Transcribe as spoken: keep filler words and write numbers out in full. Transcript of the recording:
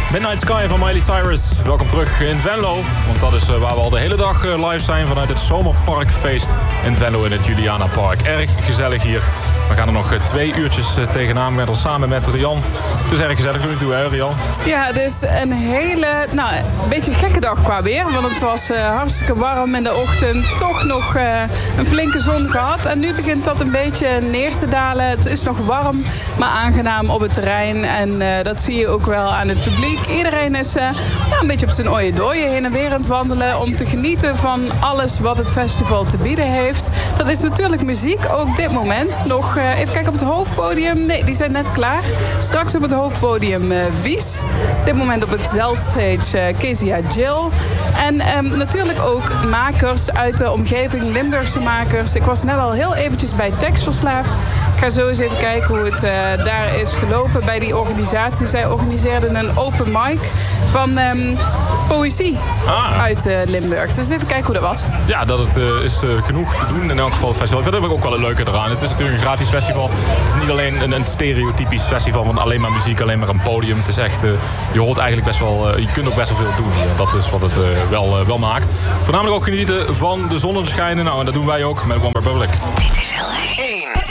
Midnight Sky van Miley Cyrus. Welkom terug in Venlo. Want dat is uh, waar we al de hele dag uh, live zijn vanuit het Zomerparkfeest in Venlo in het Juliana Park. Erg gezellig hier. We gaan er nog uh, twee uurtjes uh, tegenaan met ons samen met Rian. Het is erg gezellig tot nu toe, hè Rian? Ja, het is een hele, nou, een beetje een gekke dag qua weer. Want het was uh, hartstikke warm in de ochtend. Toch nog uh, een flinke zon gehad. En nu begint dat een beetje neer te dalen. Het is nog warm, maar aangenaam op het terrein. En uh, dat zie je ook wel aan het publiek. Iedereen is uh, nou, een beetje op zijn ooie dooien heen en weer aan het wandelen om te genieten van alles wat het festival te bieden heeft. Dat is natuurlijk muziek, ook dit moment. Nog uh, even kijken op het hoofdpodium. Nee, die zijn net klaar. Straks op het hoofdpodium uh, Wies. Dit moment op het Zelstage uh, Kezia Jill. En um, natuurlijk ook makers uit de omgeving, Limburgse makers. Ik was net al heel eventjes bij Tekstverslaafd. Ik ga zo eens even kijken hoe het uh, daar is gelopen bij die organisatie. Zij organiseerden een open mic van um, poëzie ah. uit uh, Limburg. Dus even kijken hoe dat was. Ja, dat het uh, is uh, genoeg te doen in elk geval het festival. Dat vind ik ook wel een leuke eraan. Het is natuurlijk een gratis festival. Het is niet alleen een, een stereotypisch festival van alleen maar muziek, alleen maar een podium. Het is echt, uh, je hoort eigenlijk best wel, uh, je kunt ook best wel veel doen. Dat is wat het uh, wel, uh, wel maakt. Voornamelijk ook genieten van de zonneschijnen. Nou, en dat doen wij ook met One Republic. Dit is L A.